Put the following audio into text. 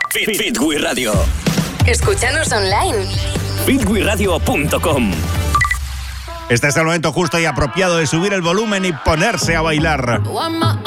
Fitwi Radio. Escúchanos online. fitwiradio.com. Este es el momento justo y apropiado de subir el volumen y ponerse a bailar.